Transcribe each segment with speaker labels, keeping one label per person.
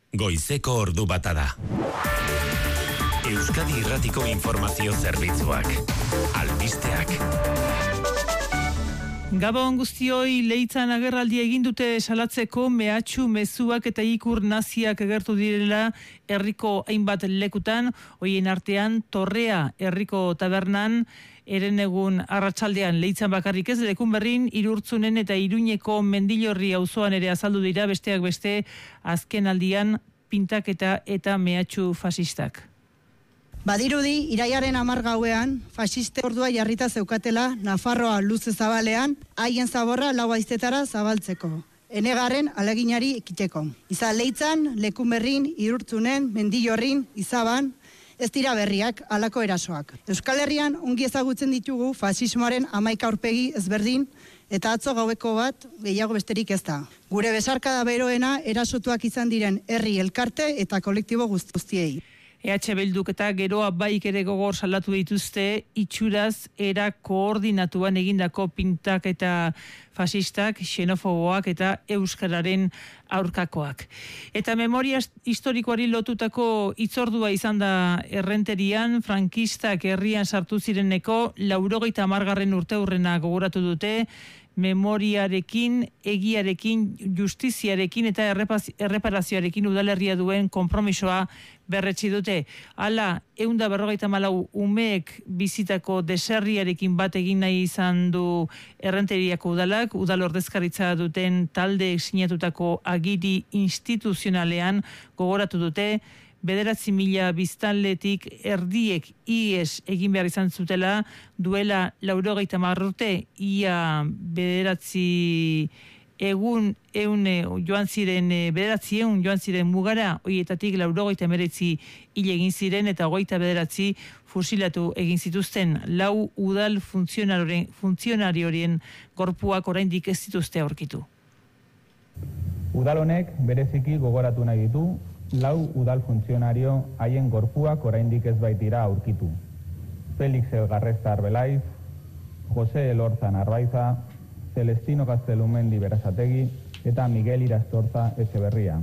Speaker 1: Goizeko ordu bata da. Euskadi Irratiko Informazio Zerbitzuak. Albisteak.
Speaker 2: Gabon guztioi, Leitzan agerraldia egin dute salatzeko mehatxu mezuak eta ikur naziak agertu direla herriko hainbat lekutan, hoien artean Torrea herriko tabernan, herenegun arratsaldean Leitzan bakarrik ez, Lekunberrin, Irurtzunen eta Iruñeko Mendillorri auzoan ere azaldu dira, besteak beste azken aldian pintaketa eta mehatxu fasistak.
Speaker 3: Badirudi, iraiaren 10 gauean, fasiste ordua jarrita zeukatela Nafarroa luze zabalean, haien zaborra 4 haizetara zabaltzeko. Enegarren aleginari ekiteko. Izan Leitzan, Lekunberrin, Irurtzunen, Mendillorrin, Izaban, ez dira berriak halako erasoak. Euskal Herrian ongi ezagutzen ditugu fasismoaren 11 aurpegi ezberdin, eta atzo gaueko bat gehiago besterik ez da. Gure besarkada beroena erasotuak izan diren herri elkarte eta kolektibo guztiei.
Speaker 2: EH Bilduk eta Geroa Baik ere gogor salatu dituzte itxuraz era koordinatuan egindako pintak eta fasistak, xenofoboak eta euskararen aurkakoak. Eta memoria historikoari lotutako hitzordua izan da Errenterian, frankistak herrian sartu zireneko 90. urteurrena gogoratu dute, memoriarekin, egiarekin, justiziarekin eta erreparazioarekin udalerria duen konpromisoa berretsi dute. Hala, 154 umeek bizitako deserriarekin bat egin nahi izan du Errenteriako udalak, udal ordezkaritza duten talde sinatutako agiri instituzionalean gogoratu dute, 9.000 biztanletik erdiek ies egin behar izan zutela duela 90 urte, ia 9 egun joan ziren, 900 joan ziren mugara, horietatik 99 hil egin ziren eta 29 fusilatu egin zituzten. 4 udal funtzionarioren gorpuak oraindik ez dituzte aurkitu.
Speaker 4: Udal honek bereziki gogoratu nahi ditu 4 udal funtzionario haien gorpuak oraindik ez baitira aurkitu. Felix Elgarresta Arbelaiz, Jose Elorza Narbaiza, Celestino Gaztelumendi Berazategi eta Miguel Irastorza Etxeberria.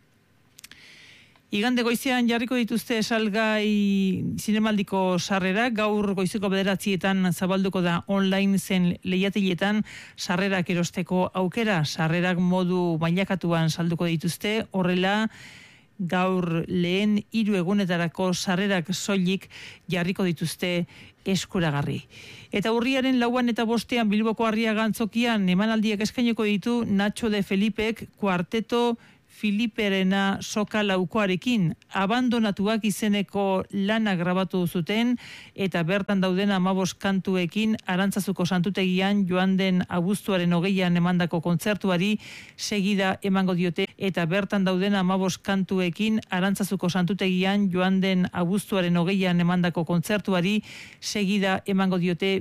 Speaker 2: Igande goizean jarriko dituzte salgai zinemaldiko sarrerak, gaur goizeko 9:00 zabalduko da online zen lehiatiletan sarrerak erosteko aukera, sarrerak modu mailakatuan salduko dituzte, horrela gaur lehen 3 egunetarako sarrerak soilik jarriko dituzte eskuragarri. Eta urriaren 4 eta 5 Bilboko Arriaga antzokian emanaldiak eskainiko ditu Nacho de Felipek kuarteto Filiperena soka laukoarekin, abandonatuak izeneko lana grabatu zuten eta bertan dauden 15 kantuekin Arantzazuko santutegian joan den abuztuaren 20an emandako kontzertuari segida emango diote eta bertan dauden 15 kantuekin Arantzazuko santutegian joan den abuztuaren 20an emandako kontzertuari segida emango diote